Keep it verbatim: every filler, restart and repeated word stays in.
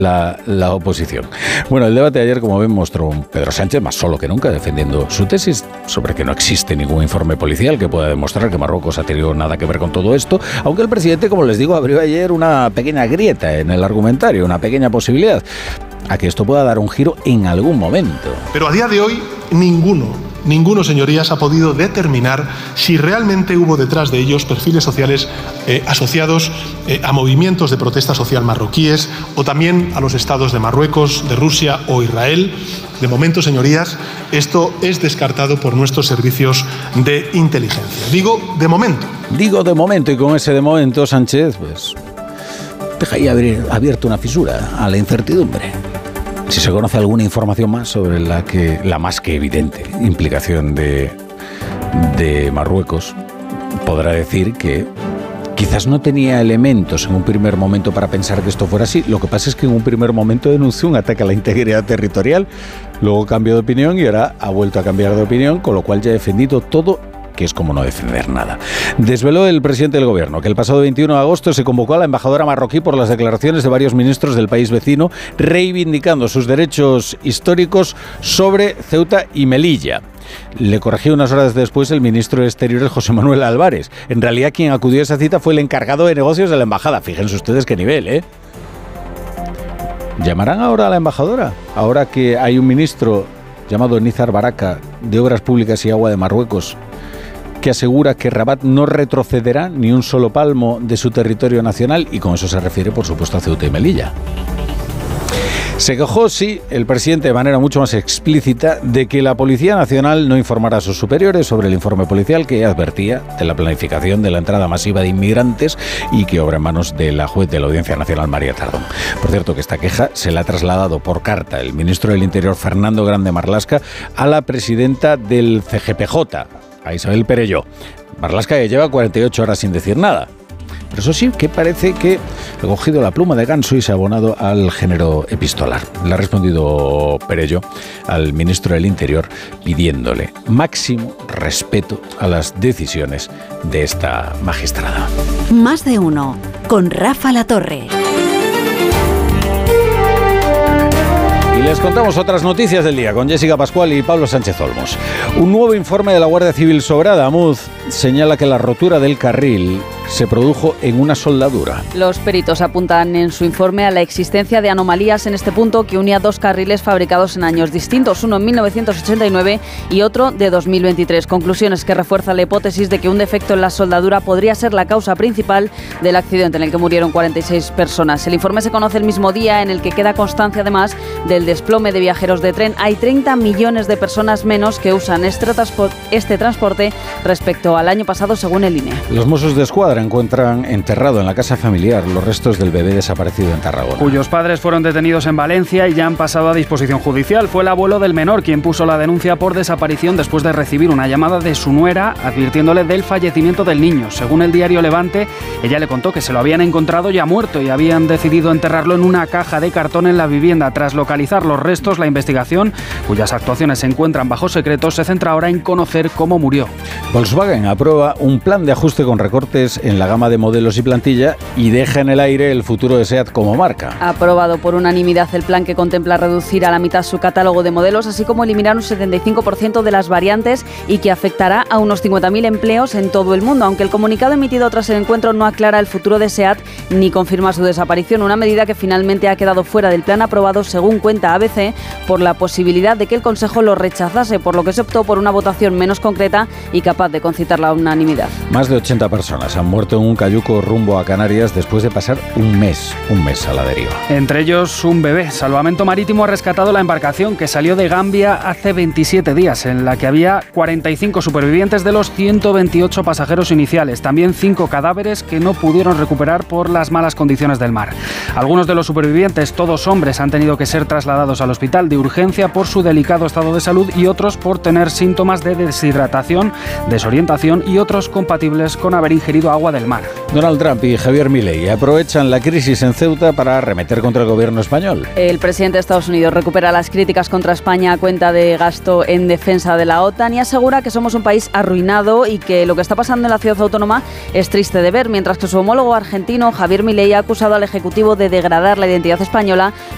La, la oposición. Bueno, el debate de ayer, como ven, mostró un Pedro Sánchez más solo que nunca defendiendo su tesis sobre que no existe ningún informe policial que pueda demostrar que Marruecos ha tenido nada que ver con todo esto, aunque el presidente, como les digo, abrió ayer una pequeña grieta en el argumentario, una pequeña posibilidad a que esto pueda dar un giro en algún momento. Pero a día de hoy, ninguno, ninguno, señorías, ha podido determinar si realmente hubo detrás de ellos perfiles sociales eh, asociados eh, a movimientos de protesta social marroquíes o también a los estados de Marruecos, de Rusia o Israel. De momento, señorías, esto es descartado por nuestros servicios de inteligencia. Digo de momento. Digo de momento, y con ese de momento, Sánchez, pues, deja ahí abrir, abierta una fisura a la incertidumbre. Si se conoce alguna información más sobre la que la más que evidente implicación de, de Marruecos, podrá decir que quizás no tenía elementos en un primer momento para pensar que esto fuera así. Lo que pasa es que en un primer momento denunció un ataque a la integridad territorial, luego cambió de opinión y ahora ha vuelto a cambiar de opinión, con lo cual ya ha defendido todo, que es como no defender nada. Desveló el presidente del gobierno que el pasado veintiuno de agosto se convocó a la embajadora marroquí por las declaraciones de varios ministros del país vecino reivindicando sus derechos históricos sobre Ceuta y Melilla. Le corrigió unas horas después el ministro de Exteriores, José Manuel Álvarez. En realidad, quien acudió a esa cita fue el encargado de negocios de la embajada. Fíjense ustedes qué nivel, ¿eh? ¿Llamarán ahora a la embajadora? Ahora que hay un ministro llamado Nizar Baraka, de Obras Públicas y Agua de Marruecos, que asegura que Rabat no retrocederá ni un solo palmo de su territorio nacional, y con eso se refiere, por supuesto, a Ceuta y Melilla. Se quejó, sí, el presidente de manera mucho más explícita de que la Policía Nacional no informara a sus superiores sobre el informe policial que advertía de la planificación de la entrada masiva de inmigrantes y que obra en manos de la juez de la Audiencia Nacional, María Tardón. Por cierto, que esta queja se la ha trasladado por carta el ministro del Interior, Fernando Grande Marlaska, a la presidenta del C G P J, a Isabel Perelló. Marlaska que lleva cuarenta y ocho horas sin decir nada. Pero eso sí, que parece que ha cogido la pluma de ganso y se ha abonado al género epistolar. Le ha respondido Perelló al ministro del Interior pidiéndole máximo respeto a las decisiones de esta magistrada. Más de uno, con Rafa Latorre. Y les contamos otras noticias del día con Jessica Pascual y Pablo Sánchez Olmos. Un nuevo informe de la Guardia Civil sobre Adamuz señala que la rotura del carril se produjo en una soldadura. Los peritos apuntan en su informe a la existencia de anomalías en este punto que unía dos carriles fabricados en años distintos, uno en mil novecientos ochenta y nueve y otro de dos mil veintitrés. Conclusiones que refuerzan la hipótesis de que un defecto en la soldadura podría ser la causa principal del accidente en el que murieron cuarenta y seis personas. El informe se conoce el mismo día en el que queda constancia además del desplome de viajeros de tren. Hay treinta millones de personas menos que usan este, transpor- este transporte respecto al año pasado, según el I N E. Los Mossos de Escuadra encuentran enterrado en la casa familiar los restos del bebé desaparecido en Tarragona. Cuyos padres fueron detenidos en Valencia y ya han pasado a disposición judicial. Fue el abuelo del menor quien puso la denuncia por desaparición después de recibir una llamada de su nuera advirtiéndole del fallecimiento del niño. Según el diario Levante, ella le contó que se lo habían encontrado ya muerto y habían decidido enterrarlo en una caja de cartón en la vivienda. Tras localizar los restos, la investigación, cuyas actuaciones se encuentran bajo secreto, se centra ahora en conocer cómo murió. Volkswagen aprueba un plan de ajuste con recortes en la gama de modelos y plantilla y deja en el aire el futuro de SEAT como marca. Aprobado por unanimidad el plan que contempla reducir a la mitad su catálogo de modelos, así como eliminar un setenta y cinco por ciento de las variantes y que afectará a unos cincuenta mil empleos en todo el mundo, aunque el comunicado emitido tras el encuentro no aclara el futuro de SEAT ni confirma su desaparición, una medida que finalmente ha quedado fuera del plan aprobado, según cuenta A B C, por la posibilidad de que el Consejo lo rechazase, por lo que se optó por una votación menos concreta y capaz de concitar la unanimidad. Más de ochenta personas han muerto en un cayuco rumbo a Canarias después de pasar un mes, un mes a la deriva. Entre ellos un bebé. Salvamento Marítimo ha rescatado la embarcación que salió de Gambia hace veintisiete días, en la que había cuarenta y cinco supervivientes de los ciento veintiocho pasajeros iniciales. También cinco cadáveres que no pudieron recuperar por las malas condiciones del mar. Algunos de los supervivientes, todos hombres, han tenido que ser trasladados al hospital de urgencia por su delicado estado de salud y otros por tener síntomas de deshidratación, desorientación y otros compatibles con haber ingerido agua del mar. Donald Trump y Javier Milei aprovechan la crisis en Ceuta para arremeter contra el gobierno español. El presidente de Estados Unidos recupera las críticas contra España a cuenta de gasto en defensa de la OTAN y asegura que somos un país arruinado y que lo que está pasando en la ciudad autónoma es triste de ver, mientras que su homólogo argentino, Javier Milei, ha acusado al Ejecutivo de degradar la identidad española